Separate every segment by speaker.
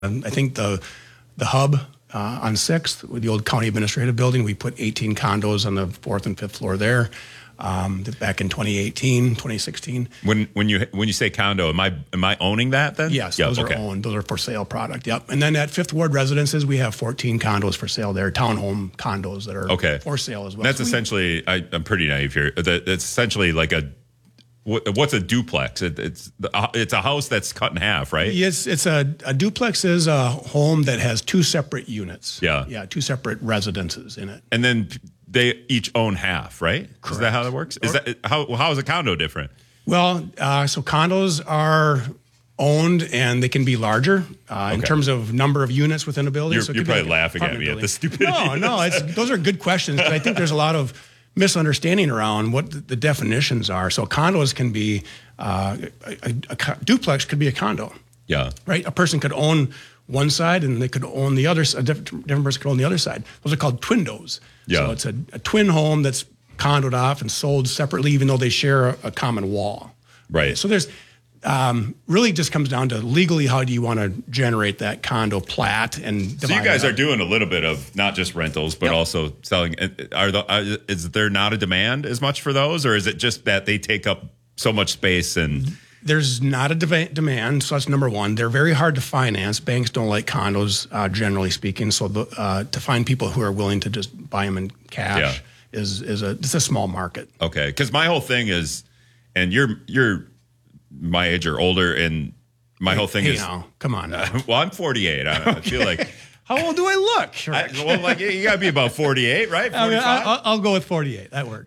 Speaker 1: I think the hub on 6th, with the old county administrative building, we put 18 condos on the 4th and 5th floor there. Back in 2018, 2016.
Speaker 2: When you say condo, am I owning that then?
Speaker 1: Yes, those are owned. Those are for sale product. Yep. And then at Fifth Ward Residences, we have 14 condos for sale there, townhome condos that are for sale as well.
Speaker 2: That's essentially, I'm pretty naive here. It's essentially like what's a duplex? It's a house that's cut in half, right?
Speaker 1: Yes, it's a duplex is a home that has two separate units.
Speaker 2: Yeah,
Speaker 1: two separate residences in it.
Speaker 2: And then they each own half, right?
Speaker 1: Correct.
Speaker 2: Is that how that works? Is that how is a condo different?
Speaker 1: Well, so condos are owned and they can be larger in terms of number of units within a building.
Speaker 2: You're probably laughing at me at the stupidity.
Speaker 1: No, those are good questions. I think there's a lot of misunderstanding around what the definitions are. So condos can be a duplex could be a condo.
Speaker 2: Yeah.
Speaker 1: Right. A person could own one side and they could own the other. A different person could own the other side. Those are called twindos.
Speaker 2: Yeah.
Speaker 1: So it's a twin home that's condoed off and sold separately, even though they share a common wall.
Speaker 2: Right.
Speaker 1: So there's really just comes down to legally how do you want to generate that condo plat and divide.
Speaker 2: So you guys are doing a little bit of not just rentals but also selling. Is there not a demand as much for those, or is it just that they take up so much space and?
Speaker 1: There's not a demand, so that's number one. They're very hard to finance. Banks don't like condos, generally speaking. So to find people who are willing to just buy them in cash is it's a small market.
Speaker 2: Okay, because my whole thing is, and you're my age or older, and my whole thing is,
Speaker 1: now, come on.
Speaker 2: Well, I'm 48. I feel like.
Speaker 1: How old do I look?
Speaker 2: You got to be about 48, right? 45?
Speaker 1: I'll go with 48. That works.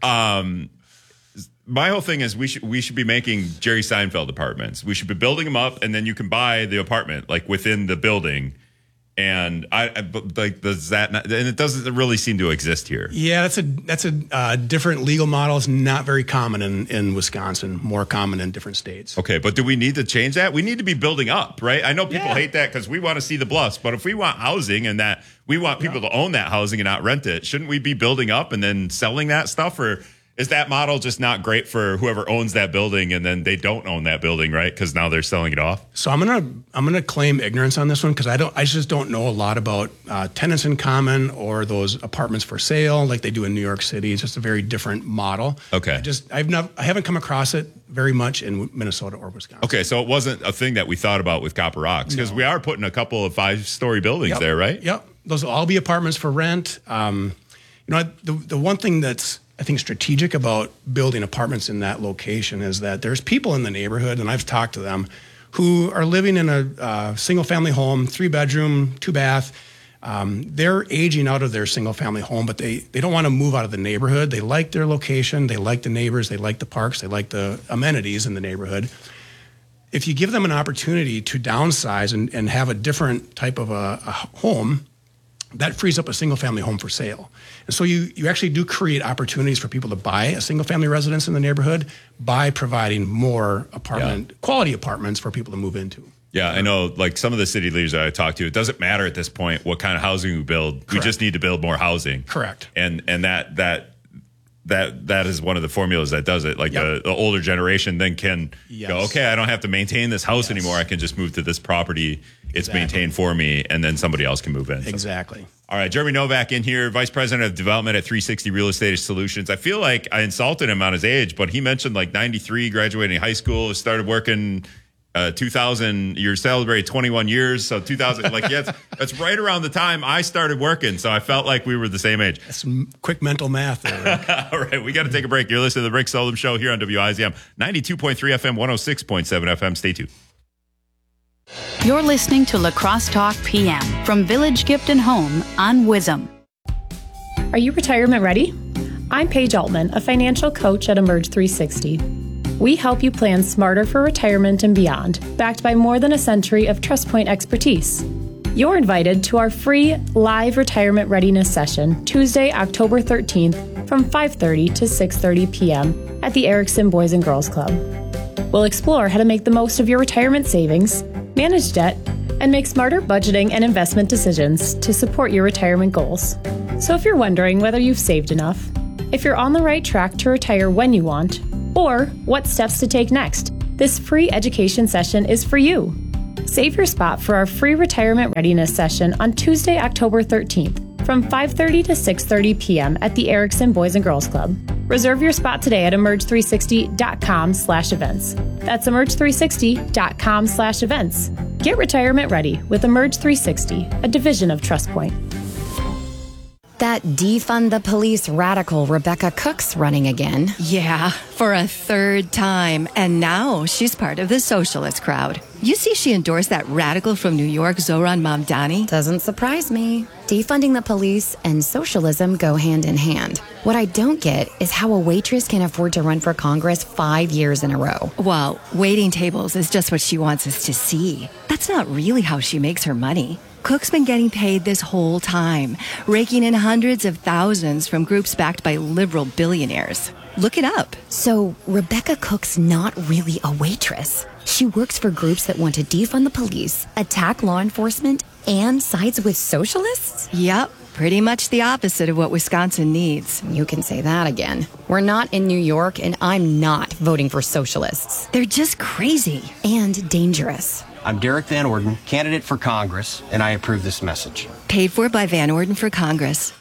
Speaker 2: My whole thing is we should be making Jerry Seinfeld apartments. We should be building them up, and then you can buy the apartment like within the building. And does that not, and it doesn't really seem to exist here.
Speaker 1: Yeah, that's a different legal model. It's not very common in Wisconsin. More common in different states.
Speaker 2: Okay, but do we need to change that? We need to be building up, right? I know people hate that because we want to see the bluffs, but if we want housing and that we want people to own that housing and not rent it, shouldn't we be building up and then selling that stuff? Or is that model just not great for whoever owns that building and then they don't own that building, right? Because now they're selling it off.
Speaker 1: So I'm gonna claim ignorance on this one because I just don't know a lot about tenants in common or those apartments for sale like they do in New York City. It's just a very different model.
Speaker 2: Okay.
Speaker 1: I haven't come across it very much in Minnesota or Wisconsin.
Speaker 2: Okay, so it wasn't a thing that we thought about with Copper Rocks because we are putting a couple of 5-story buildings there, right?
Speaker 1: Yep. Those will all be apartments for rent. The one thing that's I think strategic about building apartments in that location is that there's people in the neighborhood, and I've talked to them, who are living in a single-family home, 3-bedroom, 2-bath. They're aging out of their single-family home, but they don't want to move out of the neighborhood. They like their location. They like the neighbors. They like the parks. They like the amenities in the neighborhood. If you give them an opportunity to downsize and have a different type of a home, that frees up a single-family home for sale. And so you actually do create opportunities for people to buy a single-family residence in the neighborhood by providing more quality apartments for people to move into.
Speaker 2: Yeah, I know, like some of the city leaders that I talk to, it doesn't matter at this point what kind of housing we build. Correct. We just need to build more housing.
Speaker 1: Correct.
Speaker 2: And that is one of the formulas that does it. Like the older generation then can go, okay, I don't have to maintain this house anymore. I can just move to this property. It's maintained for me, and then somebody else can move in.
Speaker 1: Exactly.
Speaker 2: So. All right, Jeremy Novak in here, Vice President of Development at 360 Real Estate Solutions. I feel like I insulted him on his age, but he mentioned like 93, graduating high school, started working 2000. You're celebrating 21 years, so 2000. That's right around the time I started working, so I felt like we were the same age.
Speaker 1: That's some quick mental math there.
Speaker 2: All right, we got to take a break. You're listening to the Rick Sullivan Show here on WIZM 92.3 FM, 106.7 FM. Stay tuned.
Speaker 3: You're listening to La Crosse Talk PM from Village Gift and Home on WIZM.
Speaker 4: Are you retirement ready? I'm Paige Altman, a financial coach at Emerge 360. We help you plan smarter for retirement and beyond, backed by more than a century of TrustPoint expertise. You're invited to our free live retirement readiness session Tuesday, October 13th from 5:30 to 6:30 p.m. at the Erickson Boys and Girls Club. We'll explore how to make the most of your retirement savings, manage debt, and make smarter budgeting and investment decisions to support your retirement goals. So if you're wondering whether you've saved enough, if you're on the right track to retire when you want, or what steps to take next, this free education session is for you. Save your spot for our free retirement readiness session on Tuesday, October 13th from 5:30 to 6:30 p.m. at the Erickson Boys and Girls Club. Reserve your spot today at emerge360.com/events. That's emerge360.com/events. Get retirement ready with Emerge 360, a division of TrustPoint.
Speaker 5: That defund the police radical Rebecca Cook's running again.
Speaker 6: Yeah, for a third time. And now she's part of the socialist crowd. You see she endorsed that radical from New York, Zohran Mamdani?
Speaker 5: Doesn't surprise me. Defunding the police and socialism go hand in hand. What I don't get is how a waitress can afford to run for Congress 5 years in a row.
Speaker 6: Well, waiting tables is just what she wants us to see. That's not really how she makes her money. Cook's been getting paid this whole time, raking in hundreds of thousands from groups backed by liberal billionaires. Look it up.
Speaker 5: So Rebecca Cook's not really a waitress. She works for groups that want to defund the police, attack law enforcement, and sides with socialists?
Speaker 6: Yep, pretty much the opposite of what Wisconsin needs.
Speaker 5: You can say that again. We're not in New York, and I'm not voting for socialists.
Speaker 6: They're just crazy.
Speaker 5: And dangerous.
Speaker 7: I'm Derek Van Orden, candidate for Congress, and I approve this message.
Speaker 6: Paid for by Van Orden for Congress.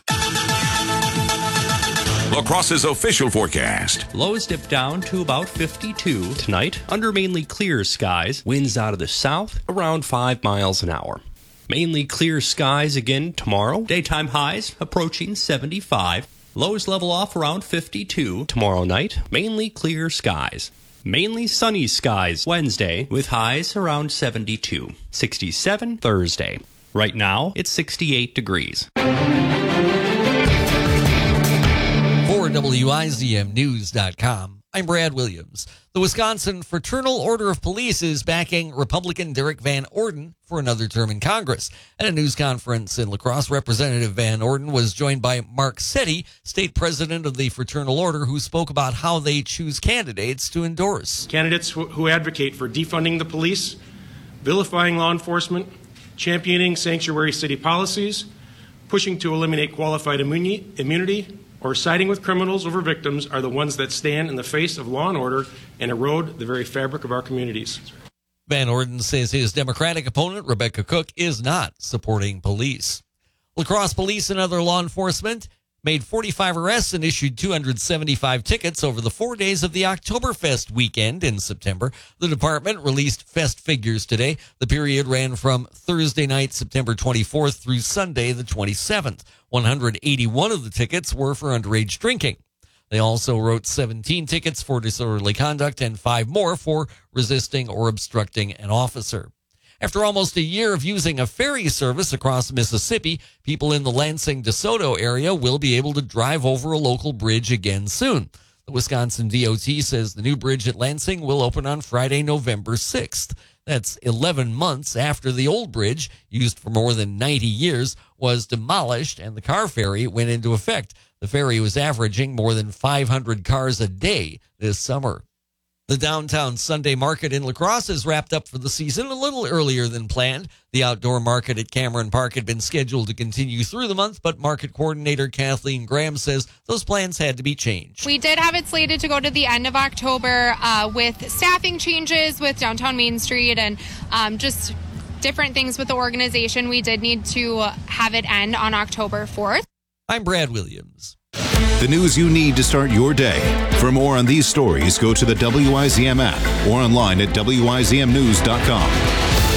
Speaker 8: La Crosse's official forecast.
Speaker 9: Lows dip down to about 52 tonight under mainly clear skies. Winds out of the south around 5 miles an hour. Mainly clear skies again tomorrow. Daytime highs approaching 75. Lows level off around 52 tomorrow night. Mainly clear skies. Mainly sunny skies Wednesday with highs around 72. 67 Thursday. Right now, it's 68 degrees.
Speaker 10: For WIZMnews.com, I'm Brad Williams. The Wisconsin Fraternal Order of Police is backing Republican Derek Van Orden for another term in Congress. At a news conference in La Crosse, Representative Van Orden was joined by Mark Setti, state president of the Fraternal Order, who spoke about how they choose candidates to endorse.
Speaker 11: Candidates who advocate for defunding the police, vilifying law enforcement, championing sanctuary city policies, pushing to eliminate qualified immunity, or siding with criminals over victims are the ones that stand in the face of law and order and erode the very fabric of our communities.
Speaker 10: Van Orden says his Democratic opponent, Rebecca Cook, is not supporting police. La Crosse police and other law enforcement made 45 arrests and issued 275 tickets over the 4 days of the Oktoberfest weekend in September. The department released fest figures today. The period ran from Thursday night, September 24th through Sunday, the 27th. 181 of the tickets were for underage drinking. They also wrote 17 tickets for disorderly conduct and 5 more for resisting or obstructing an officer. After almost a year of using a ferry service across Mississippi, people in the Lansing-DeSoto area will be able to drive over a local bridge again soon. The Wisconsin DOT says the new bridge at Lansing will open on Friday, November 6th. That's 11 months after the old bridge, used for more than 90 years, was demolished and the car ferry went into effect. The ferry was averaging more than 500 cars a day this summer. The downtown Sunday market in La Crosse is wrapped up for the season a little earlier than planned. The outdoor market at Cameron Park had been scheduled to continue through the month, but market coordinator Kathleen Graham says those plans had to be changed.
Speaker 12: We did have it slated to go to the end of October with staffing changes with downtown Main Street and just different things with the organization. We did need to have it end on October 4th.
Speaker 10: I'm Brad Williams.
Speaker 8: The news you need to start your day. For more on these stories, go to the WIZM app or online at WIZMnews.com.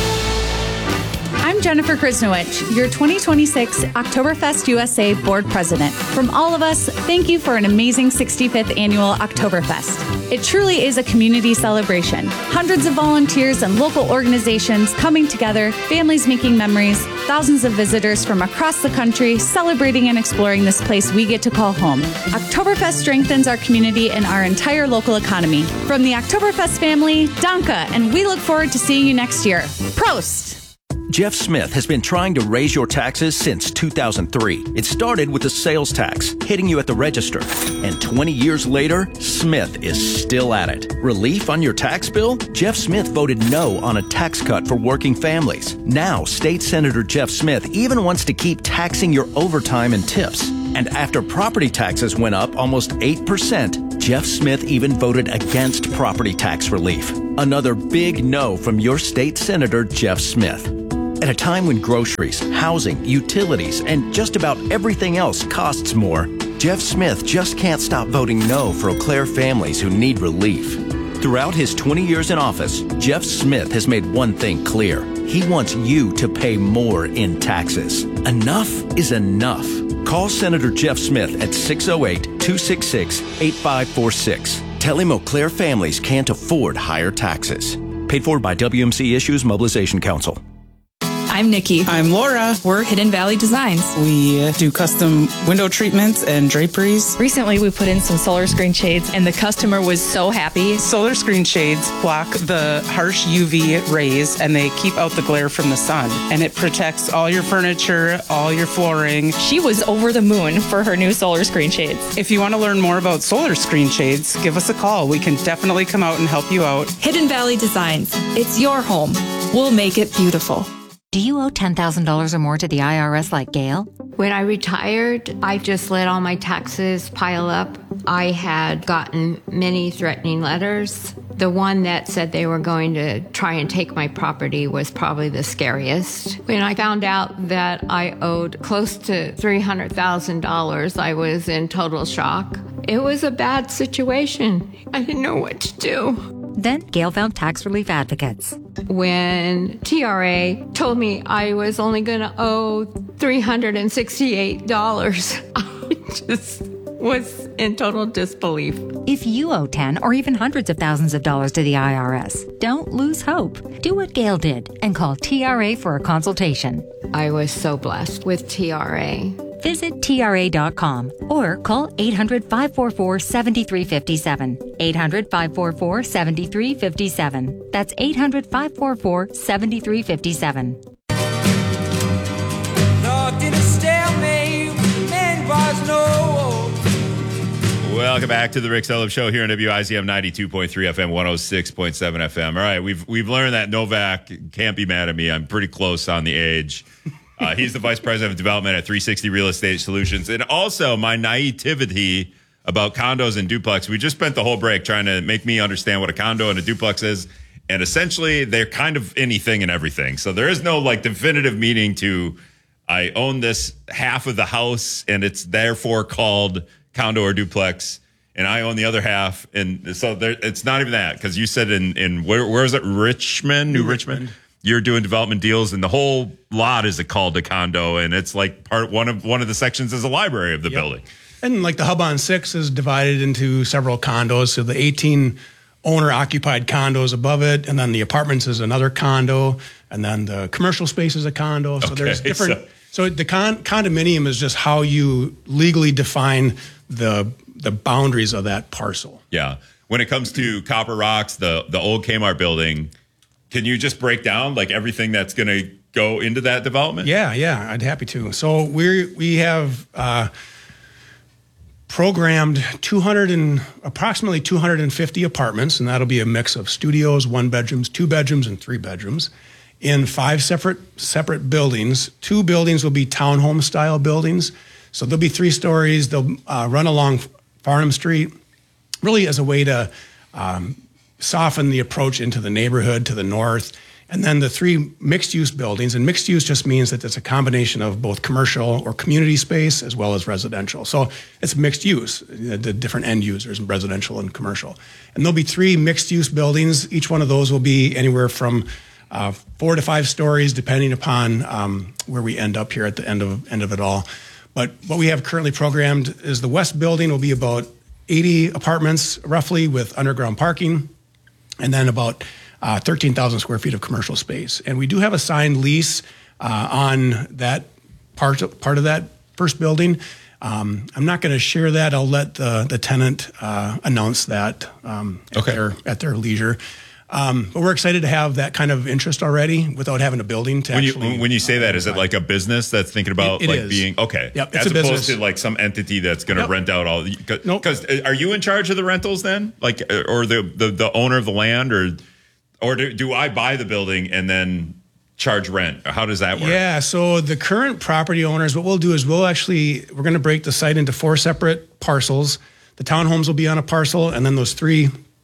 Speaker 3: I'm Jennifer Krisnowicz, your 2026 Oktoberfest USA Board President. From all of us, thank you for an amazing 65th annual Oktoberfest. It truly is a community celebration. Hundreds of volunteers and local organizations coming together, families making memories, thousands of visitors from across the country celebrating and exploring this place we get to call home. Oktoberfest strengthens our community and our entire local economy. From the Oktoberfest family, Danke, and we look forward to seeing you next year. Prost!
Speaker 13: Jeff Smith has been trying to raise your taxes since 2003. It started with the sales tax, hitting you at the register. And 20 years later, Smith is still at it. Relief on your tax bill? Jeff Smith voted no on a tax cut for working families. Now, State Senator Jeff Smith even wants to keep taxing your overtime and tips. And after property taxes went up almost 8%, Jeff Smith even voted against property tax relief. Another big no from your state senator, Jeff Smith. At a time when groceries, housing, utilities, and just about everything else costs more, Jeff Smith just can't stop voting no for Eau Claire families who need relief. Throughout his 20 years in office, Jeff Smith has made one thing clear. He wants you to pay more in taxes. Enough is enough. Call Senator Jeff Smith at 608-266-8546. Tell him Eau Claire families can't afford higher taxes. Paid for by WMC Issues Mobilization Council.
Speaker 14: I'm Nikki.
Speaker 15: I'm Laura.
Speaker 14: We're Hidden Valley Designs.
Speaker 15: We do custom window treatments and draperies.
Speaker 14: Recently, we put in some solar screen shades, and the customer was so happy.
Speaker 15: Solar screen shades block the harsh UV rays, and they keep out the glare from the sun. And it protects all your furniture, all your flooring.
Speaker 14: She was over the moon for her new solar screen shades.
Speaker 15: If you want to learn more about solar screen shades, give us a call. We can definitely come out and help you out.
Speaker 14: Hidden Valley Designs. It's your home. We'll make it beautiful.
Speaker 5: Do you owe $10,000 or more to the IRS like Gail?
Speaker 16: When I retired, I just let all my taxes pile up. I had gotten many threatening letters. The one that said they were going to try and take my property was probably the scariest. When I found out that I owed close to $300,000, I was in total shock. It was a bad situation. I didn't know what to do.
Speaker 5: Then Gail found tax relief advocates.
Speaker 16: When TRA told me I was only going to owe $368, I just was in total disbelief.
Speaker 5: If you owe 10 or even hundreds of thousands of dollars to the IRS, don't lose hope. Do what Gail did and call TRA for a consultation.
Speaker 16: I was so blessed with TRA.
Speaker 5: Visit TRA.com or call 800-544-7357. 800-544-7357. That's 800-544-7357.
Speaker 2: Welcome back to the Rick Sullivan Show here on WIZM 92.3 FM, 106.7 FM. All right, we've learned that Novak can't be mad at me. I'm pretty close on the age. He's the Vice President of Development at 360 Real Estate Solutions. And also my naivety about condos and duplex. We just spent the whole break trying to make me understand what a condo and a duplex is. And essentially, they're kind of anything and everything. So there is no like definitive meaning to I own this half of the house and it's therefore called condo or duplex. And I own the other half. And so there, it's not even that, because you said in where is it? Richmond, New Richmond. You're doing development deals, and the whole lot is called a condo, and it's like one of the sections is a library of the building.
Speaker 1: And like the Hub on 6 is divided into several condos. So the 18 owner-occupied condos above it, and then the apartments is another condo, and then the commercial space is a condo. So there's different. So the condominium is just how you legally define the boundaries of that parcel.
Speaker 2: Yeah. When it comes to Copper Rocks, the old Kmart building, can you just break down like everything that's going to go into that development?
Speaker 1: Yeah, I'd happy to. So we have programmed approximately 250 apartments, and that'll be a mix of studios, 1 bedrooms, 2 bedrooms, and 3 bedrooms in 5 separate buildings. 2 buildings will be townhome style buildings. So they'll be 3 stories. They'll run along Farnham Street, really as a way to soften the approach into the neighborhood to the north. And then the 3 mixed-use buildings, and mixed use just means that it's a combination of both commercial or community space as well as residential. So it's mixed use, the different end users, residential and commercial. And there'll be 3 mixed-use buildings. Each one of those will be anywhere from 4 to 5 stories, depending upon where we end up here at the end of it all. But what we have currently programmed is the west building will be about 80 apartments, roughly, with underground parking, and then about 13,000 square feet of commercial space. And we do have a signed lease on that part of that first building. I'm not going to share that. I'll let the tenant announce that at their leisure. But we're excited to have that kind of interest already without having a building to
Speaker 2: when you say that, is it like a business that's thinking about
Speaker 1: it
Speaker 2: like
Speaker 1: is.
Speaker 2: being okay?
Speaker 1: Yep,
Speaker 2: as
Speaker 1: it's a
Speaker 2: opposed
Speaker 1: business.
Speaker 2: to like some entity that's going to rent out all. Because
Speaker 1: Nope.
Speaker 2: Are you in charge of the rentals then, like, or the owner of the land, or do I buy the building and then charge rent? How does that work?
Speaker 1: Yeah, so the current property owners, what we'll do is we're going to break the site into 4 separate parcels. The townhomes will be on a parcel, and then those 3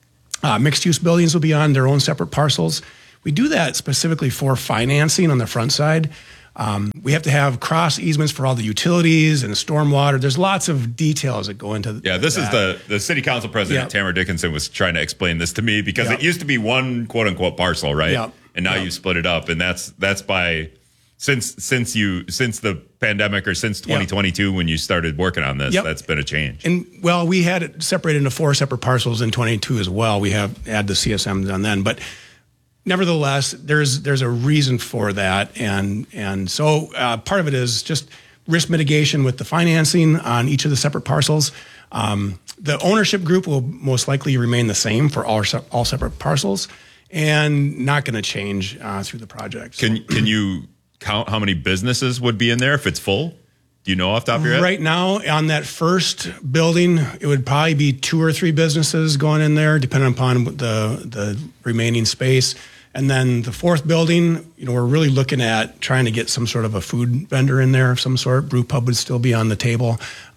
Speaker 1: Mixed-use buildings will be on their own separate parcels. We do that specifically for financing on the front side. We have to have cross easements for all the utilities and stormwater. There's lots of details that go into
Speaker 2: this
Speaker 1: that.
Speaker 2: is the city council president, Tamara Dickinson, was trying to explain this to me because it used to be one quote-unquote parcel, right?
Speaker 1: Yep.
Speaker 2: And now you split it up, and that's by since the pandemic or since 2022 when you started working on this, that's been a change.
Speaker 1: And well, we had it separated into 4 separate parcels in 22 as well. We have had the CSM done then, but nevertheless, there's a reason for that, and so part of it is just risk mitigation with the financing on each of the separate parcels. The ownership group will most likely remain the same for all separate parcels, and not going to change through the project.
Speaker 2: Can you count how many businesses would be in there if it's full? Do you know off the top of your head?
Speaker 1: Right now, on that first building, it would probably be 2 or 3 businesses going in there, depending upon the remaining space. And then the 4th building, we're really looking at trying to get some sort of a food vendor in there of some sort. Brew pub would still be on the table,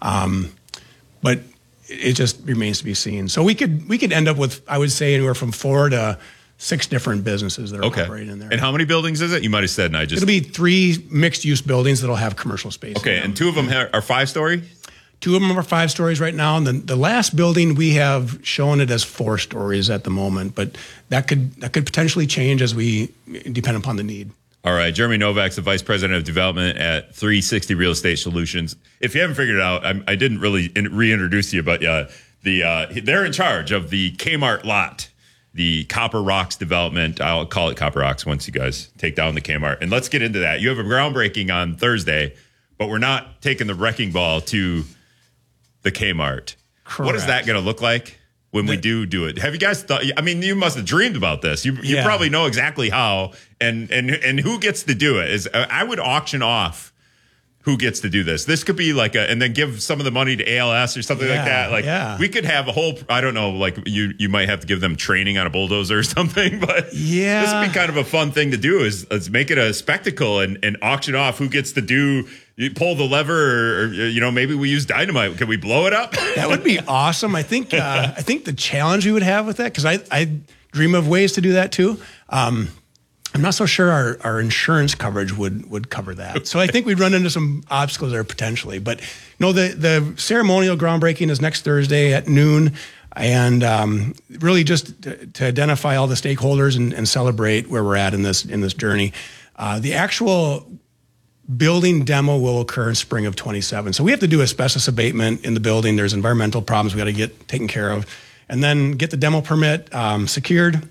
Speaker 1: but it just remains to be seen. So we could end up with, I would say, anywhere from 4 to 6 different businesses that are operating in there.
Speaker 2: And how many buildings is it? You might have said, and I just...
Speaker 1: It'll be 3 mixed-use buildings that'll have commercial space.
Speaker 2: Okay, and 2 of them are 5-story?
Speaker 1: 2 of them are 5 stories right now. And the last building, we have shown it as 4 stories at the moment, but that could potentially change as we depend upon the need.
Speaker 2: All right, Jeremy Novak's the Vice President of Development at 360 Real Estate Solutions. If you haven't figured it out, I didn't really reintroduce you, but they're in charge of the Kmart lot, the Copper Rocks development. I'll call it Copper Rocks once you guys take down the Kmart. And let's get into that. You have a groundbreaking on Thursday, but we're not taking the wrecking ball to the Kmart.
Speaker 1: Correct.
Speaker 2: What is that going to look like when we do it? Have you guys thought? I mean, you must have dreamed about this. You probably know exactly how and who gets to do it. I would auction off who gets to do this. This could be like and then give some of the money to ALS or something like that. We could have a whole, I don't know, like you might have to give them training on a bulldozer or something, but this would be kind of a fun thing to do is let's make it a spectacle and auction off who gets to do. You pull the lever, or maybe we use dynamite. Can we blow it up?
Speaker 1: That would be awesome. I think the challenge we would have with that, because I dream of ways to do that too. I'm not so sure our insurance coverage would cover that. So I think we'd run into some obstacles there potentially. But the ceremonial groundbreaking is next Thursday at noon, and really just to identify all the stakeholders and celebrate where we're at in this journey. The actual building demo will occur in spring of 27. So we have to do asbestos abatement in the building. There's environmental problems we got to get taken care of, and then get the demo permit secured,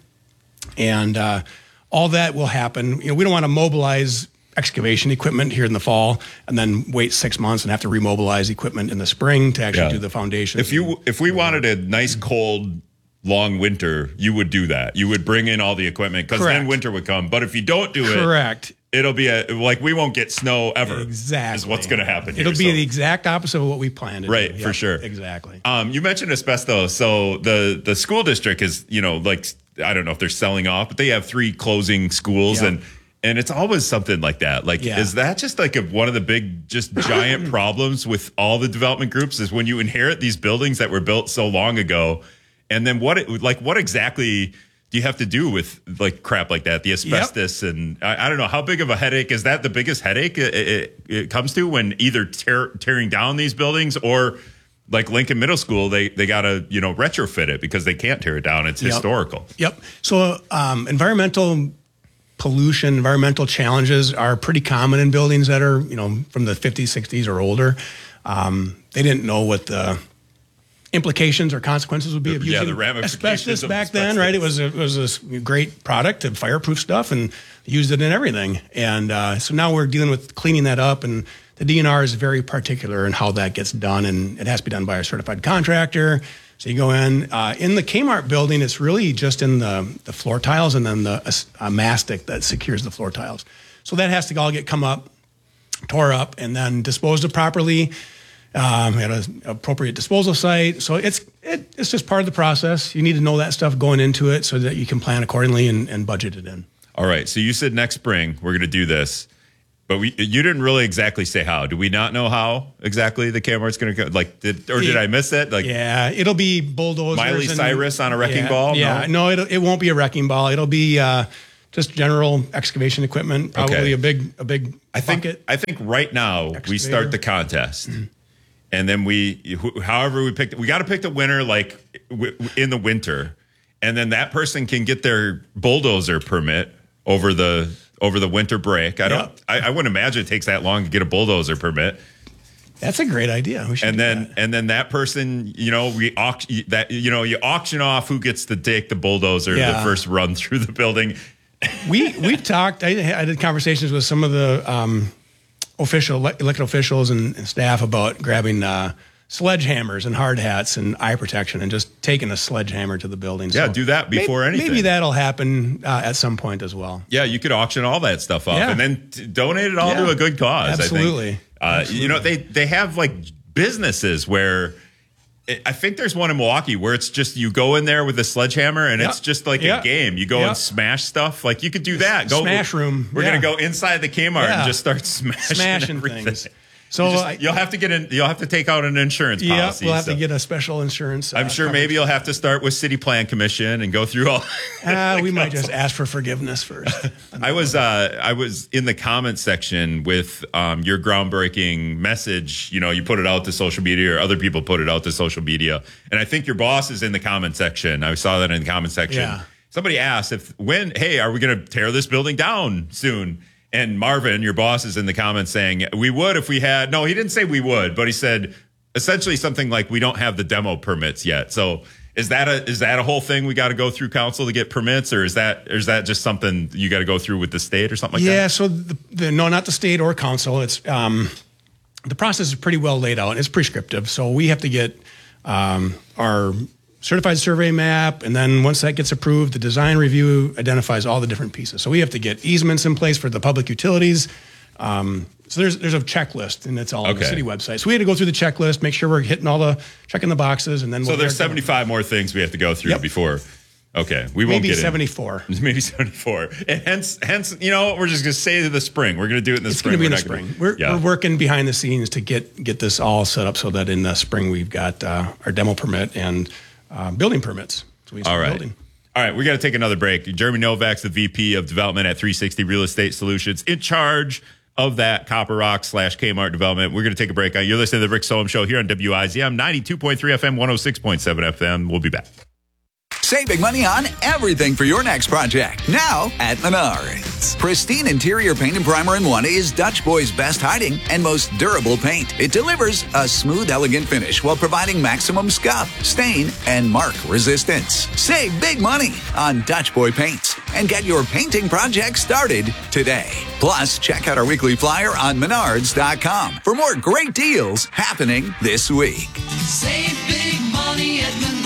Speaker 1: and all that will happen. We don't want to mobilize excavation equipment here in the fall and then wait 6 months and have to remobilize equipment in the spring to actually do the foundation.
Speaker 2: If we wanted a nice cold long winter, you would do that. You would bring in all the equipment because then winter would come. But if you don't do it, it'll be we won't get snow ever.
Speaker 1: Exactly.
Speaker 2: Is what's going to happen.
Speaker 1: It'll be the exact opposite of what we planned to do.
Speaker 2: Right, for sure.
Speaker 1: Exactly.
Speaker 2: You mentioned asbestos. So the school district is, I don't know if they're selling off, but they have 3 closing schools and it's always something like that. Is that just one of the big, just giant problems with all the development groups is when you inherit these buildings that were built so long ago, and then what exactly do you have to do with crap like that? The asbestos and I don't know, how big of a headache is that? The biggest headache it comes to when either tearing down these buildings or like Lincoln Middle School, they got to, retrofit it because they can't tear it down. It's historical.
Speaker 1: Yep. So environmental pollution, environmental challenges are pretty common in buildings that are, from the 50s, 60s or older. They didn't know what the implications or consequences would be of using asbestos back then, right? It was this great product of fireproof stuff and used it in everything. And so now we're dealing with cleaning that up, and the DNR is very particular in how that gets done, and it has to be done by a certified contractor. So you go in the Kmart building, it's really just in the floor tiles and then the mastic that secures the floor tiles. So that has to all get tore up, and then disposed of properly at an appropriate disposal site. So it's just part of the process. You need to know that stuff going into it so that you can plan accordingly and budget it in.
Speaker 2: All right. So you said next spring we're going to do this. But you didn't really exactly say how. Do we not know how exactly the Kmart's going to go? Like, did I miss it? Like,
Speaker 1: yeah, it'll be bulldozers.
Speaker 2: Miley Cyrus on a wrecking ball?
Speaker 1: Yeah, no, it won't be a wrecking ball. It'll be just general excavation equipment. Probably a big bucket.
Speaker 2: I think right now we start the contest, and then however we pick, we got to pick the winner like in the winter, and then that person can get their bulldozer permit over the winter break. I wouldn't imagine it takes that long to get a bulldozer permit.
Speaker 1: That's a great idea. We should
Speaker 2: and then that person, you auction off who gets to take the bulldozer the first run through the building.
Speaker 1: We talked. I did conversations with some of the elected officials and staff about grabbing sledgehammers and hard hats and eye protection and just taking a sledgehammer to the building.
Speaker 2: Yeah, do that before anything.
Speaker 1: Maybe that'll happen at some point as well.
Speaker 2: Yeah, you could auction all that stuff up and then donate it all to a good cause.
Speaker 1: Absolutely.
Speaker 2: I think. They have like businesses where I think there's one in Milwaukee where it's just you go in there with a sledgehammer and it's just like a game. You go and smash stuff. Like you could do that.
Speaker 1: Smash room.
Speaker 2: We're gonna go inside the Kmart and just start smashing
Speaker 1: things. So
Speaker 2: you'll have to take out an insurance policy.
Speaker 1: Yeah, we'll have to get a special insurance.
Speaker 2: I'm sure
Speaker 1: coverage.
Speaker 2: Maybe you'll have to start with City Plan Commission and go through all.
Speaker 1: We might just ask for forgiveness first.
Speaker 2: I was in the comment section with your groundbreaking message. You put it out to social media, or other people put it out to social media, and I think your boss is in the comment section. I saw that in the comment section.
Speaker 1: Yeah.
Speaker 2: Somebody asked are we going to tear this building down soon? And Marvin, your boss, is in the comments saying, we would if we had... No, he didn't say we would, but he said essentially something like, we don't have the demo permits yet. So is that a whole thing we got to go through council to get permits? Or is that just something you got to go through with the state or something like that?
Speaker 1: Yeah, so no, not the state or council. It's the process is pretty well laid out, and it's prescriptive. So we have to get our certified survey map, and then once that gets approved, the design review identifies all the different pieces. So we have to get easements in place for the public utilities. So there's a checklist, and it's all on the city website. So we had to go through the checklist, make sure we're checking the boxes, and then
Speaker 2: there's 75 more things we have to go through before. Okay, we won't get
Speaker 1: 74.
Speaker 2: Maybe 74. And hence, we're just going to say to the spring. We're going to do it in the spring.
Speaker 1: It's going to be in the spring. We're working behind the scenes to get this all set up so that in the spring we've got our demo permit and building permits. So
Speaker 2: all right. We got to take another break. Jeremy Novak's the VP of Development at 360 Real Estate Solutions, in charge of that Copper Rock / Kmart development. We're going to take a break. You're listening to the Rick Solom Show here on WIZM 92.3 FM, 106.7 FM. We'll be back.
Speaker 17: Save big money on everything for your next project. Now at Menards. Pristine interior paint and primer in one is Dutch Boy's best hiding and most durable paint. It delivers a smooth, elegant finish while providing maximum scuff, stain, and mark resistance. Save big money on Dutch Boy paints and get your painting project started today. Plus, check out our weekly flyer on Menards.com for more great deals happening this week.
Speaker 18: Save big money at Menards.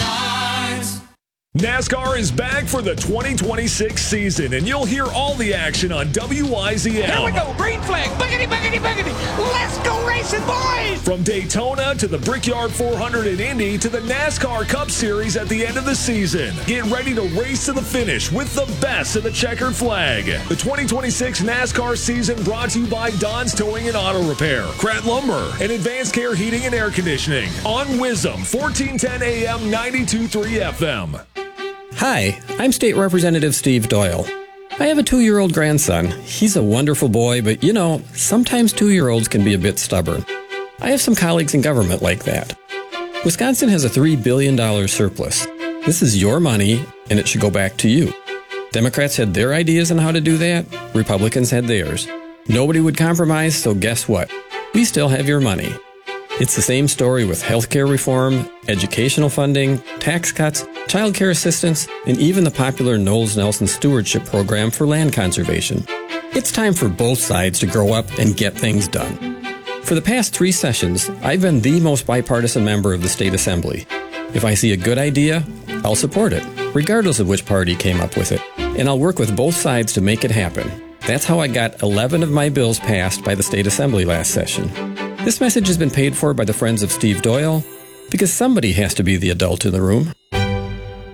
Speaker 19: NASCAR is back for the 2026 season, and you'll hear all the action on WIZM.
Speaker 18: Here we go, green flag, buggity, buggity, buggity. Let's go racing, boys!
Speaker 19: From Daytona to the Brickyard 400 in Indy to the NASCAR Cup Series at the end of the season. Get ready to race to the finish with the best of the checkered flag. The 2026 NASCAR season brought to you by Don's Towing and Auto Repair, Pratt Lumber, and Advanced Care Heating and Air Conditioning on WIZM, 1410 AM, 92.3 FM.
Speaker 20: Hi, I'm State Representative Steve Doyle. I have a 2-year-old grandson. He's a wonderful boy, but sometimes 2-year-olds can be a bit stubborn. I have some colleagues in government like that. Wisconsin has a $3 billion surplus. This is your money, and it should go back to you. Democrats had their ideas on how to do that. Republicans had theirs. Nobody would compromise, so guess what? We still have your money. It's the same story with healthcare reform, educational funding, tax cuts, child care assistance, and even the popular Knowles Nelson Stewardship Program for land conservation. It's time for both sides to grow up and get things done. For the past 3 sessions, I've been the most bipartisan member of the State Assembly. If I see a good idea, I'll support it, regardless of which party came up with it. And I'll work with both sides to make it happen. That's how I got 11 of my bills passed by the State Assembly last session. This message has been paid for by the Friends of Steve Doyle, because somebody has to be the adult in the room.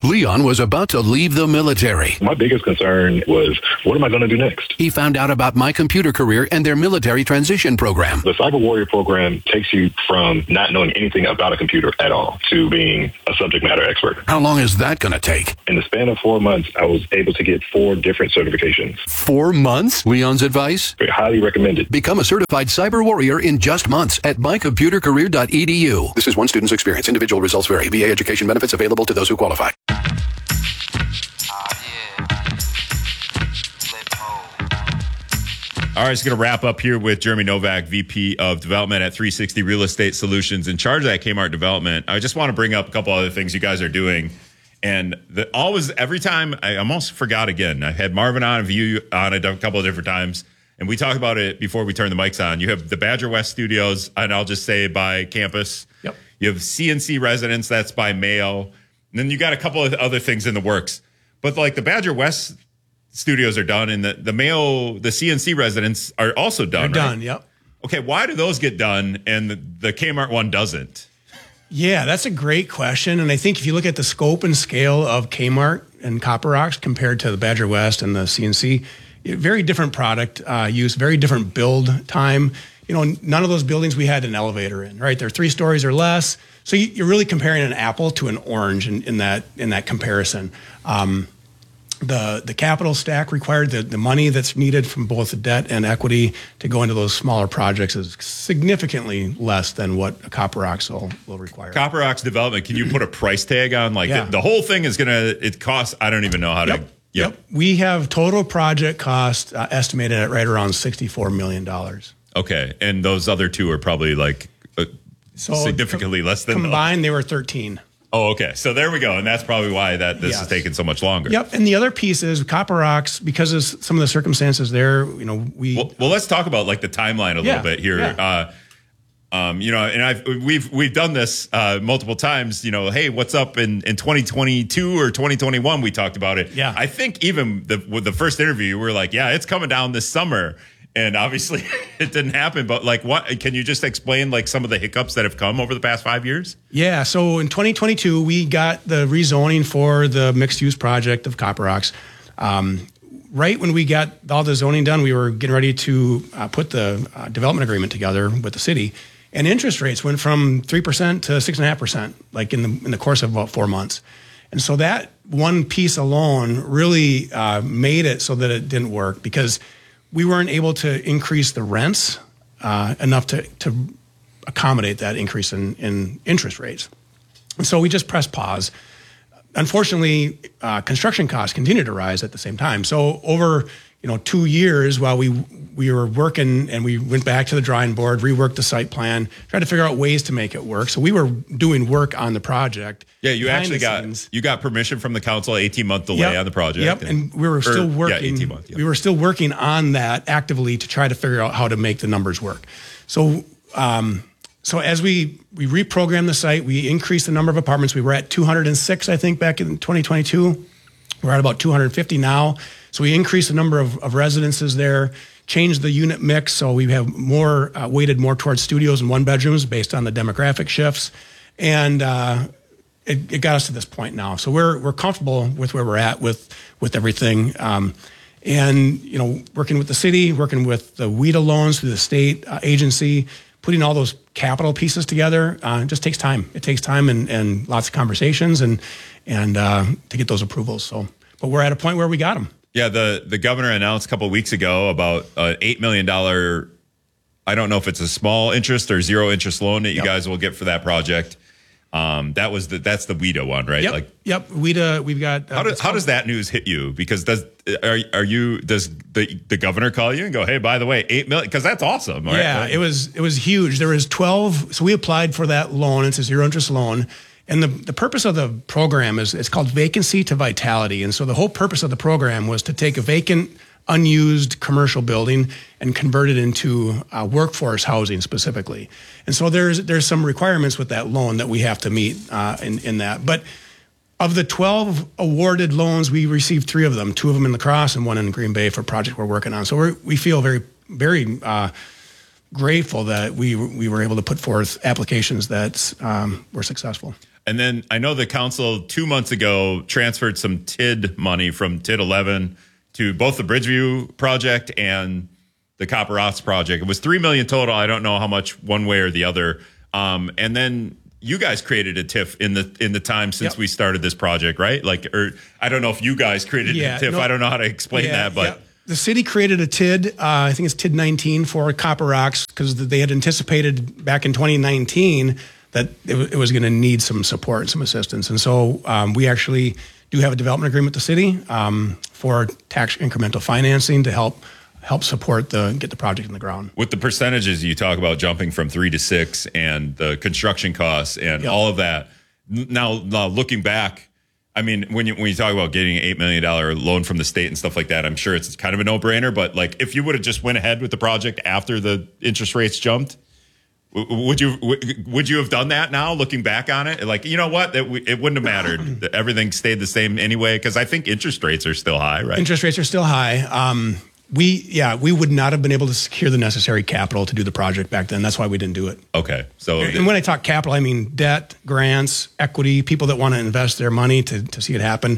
Speaker 21: Leon was about to leave the military.
Speaker 22: My biggest concern was, what am I going to do next?
Speaker 21: He found out about My Computer Career and their military transition program.
Speaker 22: The Cyber Warrior program takes you from not knowing anything about a computer at all to being a subject matter expert.
Speaker 21: How long is that going to take?
Speaker 22: In the span of 4 months, I was able to get 4 different certifications.
Speaker 21: 4 months? Leon's advice?
Speaker 22: Very highly recommended.
Speaker 21: Become a certified cyber warrior in just months at mycomputercareer.edu. This is one student's experience. Individual results vary. VA education benefits available to those who qualify.
Speaker 2: All right, it's going to wrap up here with Jeremy Novak, VP of Development at 360 Real Estate Solutions, in charge of that Kmart development. I just want to bring up a couple other things you guys are doing. And every time, I almost forgot again. I had Marvin on, and View on a couple of different times, and we talked about it before we turned the mics on. You have the Badger West Studios, and I'll just say by campus.
Speaker 1: Yep.
Speaker 2: You have CNC Residence, that's by mail. And then you got a couple of other things in the works. But like the Badger West Studios are done, and the CNC Residents are also done.
Speaker 1: They're
Speaker 2: right?
Speaker 1: done, yep.
Speaker 2: Okay, why do those get done and the Kmart one doesn't?
Speaker 1: Yeah, that's a great question. And I think if you look at the scope and scale of Kmart and Copper Rocks compared to the Badger West and the CNC, very different product use, very different build time. You know, none of those buildings we had an elevator in, right? They're 3 stories or less. So you're really comparing an apple to an orange in that comparison. The capital stack required, the money that's needed from both the debt and equity to go into those smaller projects is significantly less than what a Copper Rocks will require.
Speaker 2: Copper Rocks development, can you put a price tag on? Like the whole thing is it costs, I don't even know how to.
Speaker 1: Yep. We have total project cost estimated at right around $64 million.
Speaker 2: Okay. And those other two are probably like significantly less than
Speaker 1: combined. They were 13.
Speaker 2: Oh, okay. So there we go. And that's probably why this is taking so much longer.
Speaker 1: Yep. And the other piece is Copper Rocks, because of some of the circumstances there, you know, Well,
Speaker 2: let's talk about like the timeline a little bit here.
Speaker 1: Yeah.
Speaker 2: You know, and we've done this multiple times, you know, hey, what's up in 2022 or 2021? We talked about it.
Speaker 1: Yeah.
Speaker 2: I think even with the first interview, we were like, yeah, it's coming down this summer. And obviously it didn't happen, but like can you just explain like some of the hiccups that have come over the past 5 years?
Speaker 1: Yeah. So in 2022, we got the rezoning for the mixed use project of Copper Rocks. Right when we got all the zoning done, we were getting ready to put the development agreement together with the city, and interest rates went from 3% to 6.5%, like in the course of about 4 months. And so that one piece alone really made it so that it didn't work, because we weren't able to increase the rents enough to accommodate that increase in interest rates. And so we just pressed pause. Unfortunately, construction costs continued to rise at the same time. So over 2 years, while we were working, and we went back to the drawing board, reworked the site plan, tried to figure out ways to make it work. So we were doing work on the project.
Speaker 2: Yeah, you actually got permission from the council, 18-month delay on the project.
Speaker 1: Yep, and we were still working.
Speaker 2: 18 months. Yep.
Speaker 1: We were still working on that actively to try to figure out how to make the numbers work. So, as we reprogrammed the site, we increased the number of apartments. We were at 206, I think, back in 2022. We're at about 250 now. So we increased the number of residences there, changed the unit mix, so we have more weighted more towards studios and 1-bedrooms based on the demographic shifts, and it got us to this point now. So we're comfortable with where we're at with everything, and working with the city, working with the WIDA loans through the state agency, putting all those capital pieces together. It just takes time. It takes time and lots of conversations and to get those approvals. So, but we're at a point where we got them.
Speaker 2: Yeah, the governor announced a couple of weeks ago about an $8 million, I don't know if it's a small interest or zero interest loan that you guys will get for that project. That's the WIDA one, right?
Speaker 1: Yep. WIDA, we've got.
Speaker 2: How does that news hit you? Because does the governor call you and go, hey, by the way, $8 million? Because that's awesome. Right?
Speaker 1: Yeah, it was huge. There was 12. So we applied for that loan. It's a zero interest loan. And the purpose of the program it's called Vacancy to Vitality. And so the whole purpose of the program was to take a vacant, unused commercial building and convert it into workforce housing specifically. And so there's some requirements with that loan that we have to meet in that. But of the 12 awarded loans, we received 3 of them, 2 of them in La Crosse and 1 in Green Bay for a project we're working on. So we feel very, very grateful that we were able to put forth applications that were successful.
Speaker 2: And then I know the council 2 months ago transferred some TID money from TID 11 to both the Bridgeview project and the Copper Ops project. It was $3 million total. I don't know how much one way or the other. And then you guys created a TIF in the time since we started this project, right? Like, or I don't know if you guys created a TIF. I don't know how to explain that, but
Speaker 1: the city created a TID. I think it's TID 19 for Copper Rocks because they had anticipated back in 2019 that it was going to need some support and some assistance. And so we actually do have a development agreement with the city for tax incremental financing to help support get the project in the ground.
Speaker 2: With the percentages you talk about jumping from 3 to 6 and the construction costs and all of that. Now looking back, I mean, when you talk about getting an $8 million loan from the state and stuff like that, I'm sure it's kind of a no-brainer. But like, if you would have just went ahead with the project after the interest rates jumped, would you have done that now, looking back on it? Like, you know what? It wouldn't have mattered. Everything stayed the same anyway, because I think interest rates are still high, right?
Speaker 1: Interest rates are still high. We would not have been able to secure the necessary capital to do the project back then. That's why we didn't do it.
Speaker 2: Okay. So,
Speaker 1: and when I talk capital, I mean debt, grants, equity, people that want to invest their money to see it happen.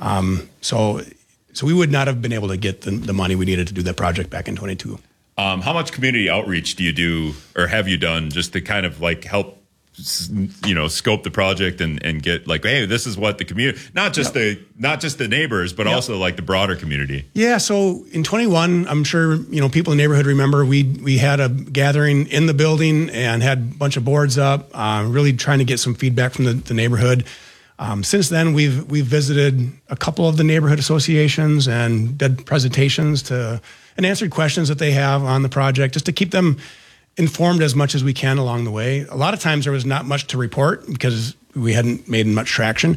Speaker 1: So we would not have been able to get the money we needed to do that project back in 22.
Speaker 2: How much community outreach do you do or have you done just to kind of like help, scope the project and get like, hey, this is what the community, not just the neighbors, but also like the broader community. Yeah. So in 21, I'm sure, people in the neighborhood remember we had a gathering in the building and had a bunch of boards up, really trying to get some feedback from the neighborhood. Since then, we've visited a couple of the neighborhood associations and did presentations and answered questions that they have on the project, just to keep them informed as much as we can along the way. A lot of times there was not much to report because we hadn't made much traction.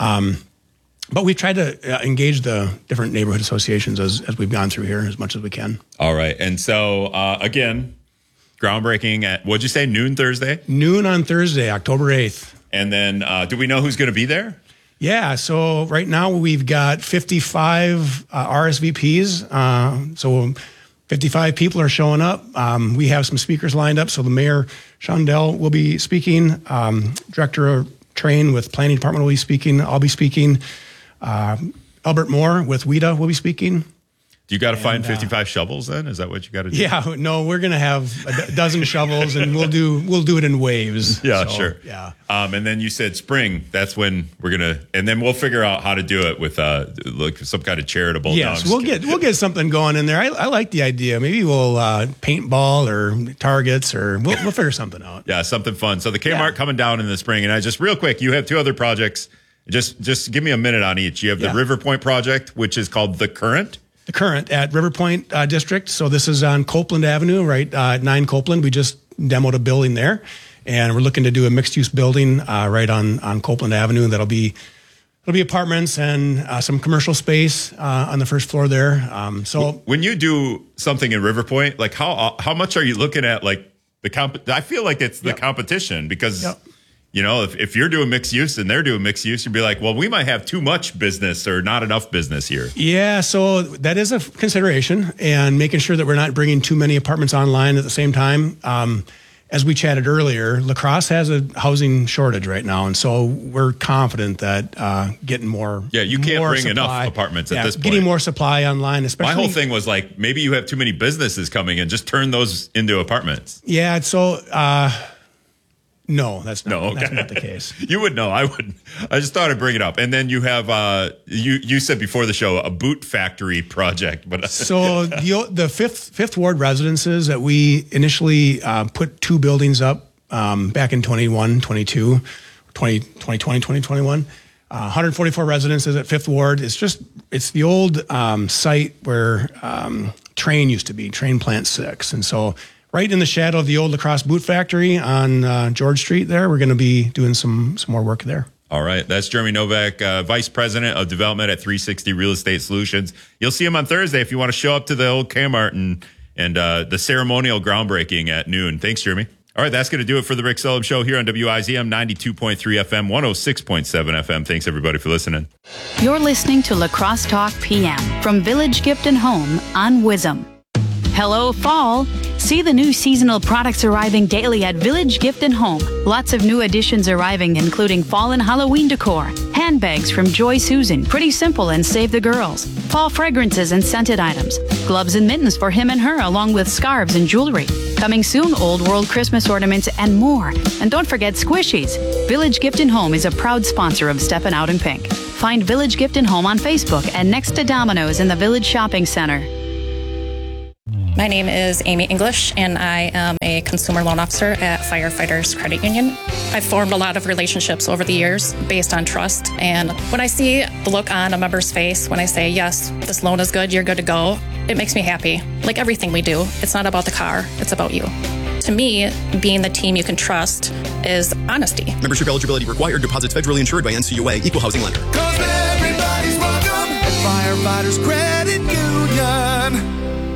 Speaker 2: But we've tried to engage the different neighborhood associations as we've gone through here as much as we can. All right. And so, again, groundbreaking at, what'd you say, noon Thursday? Noon on Thursday, October 8th. And then do we know who's going to be there? Yeah, so right now we've got 55 RSVPs. So 55 people are showing up. We have some speakers lined up. So the mayor, Shondell, will be speaking. Director of Train with Planning Department will be speaking. I'll be speaking. Albert Moore with WIDA will be speaking. Do you got to find 55 shovels then? Is that what you got to do? Yeah, no, we're going to have a dozen shovels and we'll do it in waves. Yeah, so, sure. Yeah. And then you said spring, that's when we're going to, and then we'll figure out how to do it with like some kind of charitable. Yes, we'll get something going in there. I like the idea. Maybe we'll paintball or targets or we'll figure something out. Yeah, something fun. So the Kmart coming down in the spring, and I just real quick, you have two other projects. Just give me a minute on each. You have the River Point project, which is called The Current. The Current at River Point District. So this is on Copeland Avenue, right? 9 Copeland. We just demoed a building there, and we're looking to do a mixed-use building right on Copeland Avenue. It'll be apartments and some commercial space on the first floor there. So when you do something in River Point, like how much are you looking at? Like I feel like it's the competition because. If you're doing mixed use and they're doing mixed use, you'd be like, well, we might have too much business or not enough business here. Yeah, so that is a consideration, and making sure that we're not bringing too many apartments online at the same time. As we chatted earlier, La Crosse has a housing shortage right now, and so we're confident that getting more. Yeah, you can't bring supply, enough apartments at this point. Getting more supply online, especially. My whole thing was like, maybe you have too many businesses coming in, just turn those into apartments. Yeah, so. No, that's not the case. You would know. I wouldn't. I just thought I'd bring it up. And then you have, you said before the show, a boot factory project. But so the fifth ward residences that we initially put 2 buildings up back in 2020, 2021. 144 residences at Fifth Ward. It's the old site where Train used to be, Train Plant 6. And so right in the shadow of the old La Crosse boot factory on George Street there. We're going to be doing some more work there. All right. That's Jeremy Novak, Vice President of Development at 360 Real Estate Solutions. You'll see him on Thursday if you want to show up to the old Kmart and the ceremonial groundbreaking at noon. Thanks, Jeremy. All right. That's going to do it for the Rick Sullivan Show here on WIZM 92.3 FM, 106.7 FM. Thanks, everybody, for listening.
Speaker 4: You're listening to La Crosse Talk PM from Village Gift and Home on WIZM. Hello, fall. See the new seasonal products arriving daily at Village Gift and Home. Lots of new additions arriving, including fall and Halloween decor, handbags from Joy Susan, pretty simple and save the girls, fall fragrances and scented items, gloves and mittens for him and her, along with scarves and jewelry. Coming soon, Old World Christmas ornaments and more. And don't forget Squishies. Village Gift and Home is a proud sponsor of Steppin' Out in Pink. Find Village Gift and Home on Facebook and next to Domino's in the Village Shopping Center.
Speaker 7: My name is Amy English, and I am a consumer loan officer at Firefighters Credit Union. I've formed a lot of relationships over the years based on trust, and when I see the look on a member's face when I say, yes, this loan is good, you're good to go, it makes me happy. Like everything we do, it's not about the car, it's about you. To me, being the team you can trust is honesty.
Speaker 23: Membership eligibility required. Deposits federally insured by NCUA. Equal housing lender.
Speaker 24: 'Cause everybody's welcome at Firefighters Credit Union.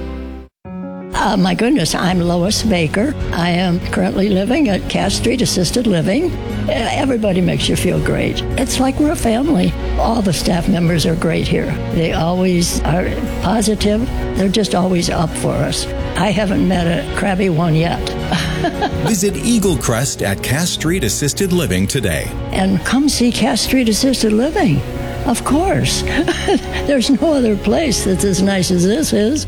Speaker 25: My goodness, I'm Lois Baker. I am currently living at Cass Street Assisted Living. Everybody makes you feel great. It's like we're a family. All the staff members are great here. They always are positive. They're just always up for us. I haven't met a crabby one yet.
Speaker 26: Visit Eagle Crest at Cass Street Assisted Living today.
Speaker 25: And come see Cass Street Assisted Living. Of course. There's no other place that's as nice as this is.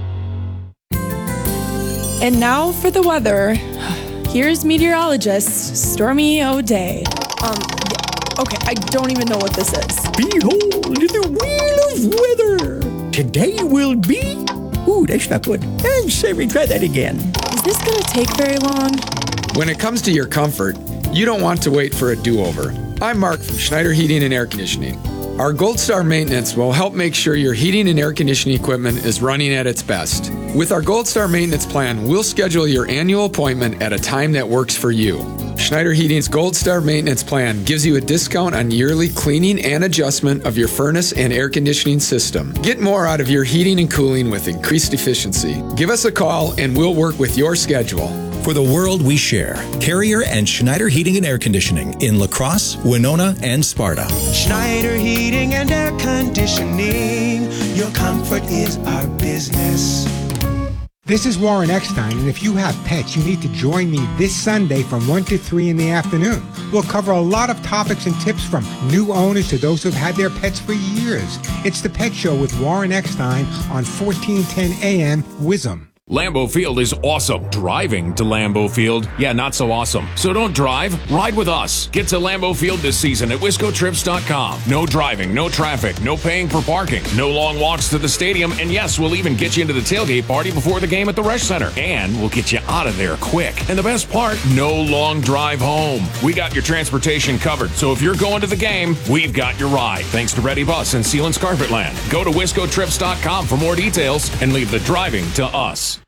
Speaker 14: And now for the weather. Here's meteorologist Stormy O'Day. Okay, I don't even know what this is.
Speaker 27: Behold the wheel of weather. Today will be... Ooh, that's not good. I'm sorry, try that again.
Speaker 14: Is this gonna take very long?
Speaker 28: When it comes to your comfort, you don't want to wait for a do-over. I'm Mark from Schneider Heating and Air Conditioning. Our Gold Star maintenance will help make sure your heating and air conditioning equipment is running at its best. With our Gold Star maintenance plan, we'll schedule your annual appointment at a time that works for you. Schneider Heating's Gold Star maintenance plan gives you a discount on yearly cleaning and adjustment of your furnace and air conditioning system. Get more out of your heating and cooling with increased efficiency. Give us a call and we'll work with your schedule.
Speaker 26: For the world we share, Carrier and Schneider Heating and Air Conditioning in La Crosse, Winona, and Sparta.
Speaker 24: Schneider Heating and Air Conditioning. Your comfort is our business.
Speaker 29: This is Warren Eckstein, and if you have pets, you need to join me this Sunday from 1 to 3 in the afternoon. We'll cover a lot of topics and tips from new owners to those who've had their pets for years. It's The Pet Show with Warren Eckstein on 1410 AM WIZM.
Speaker 19: Lambeau Field is awesome. Driving to Lambeau Field, yeah, not so awesome. So don't drive, ride with us. Get to Lambeau Field this season at WiscoTrips.com. No driving, no traffic, no paying for parking, no long walks to the stadium, and yes, we'll even get you into the tailgate party before the game at the Resch Center. And we'll get you out of there quick. And the best part, no long drive home. We got your transportation covered, so if you're going to the game, we've got your ride. Thanks to Ready Bus and Sealands Carpetland. Go to WiscoTrips.com for more details and leave the driving to us.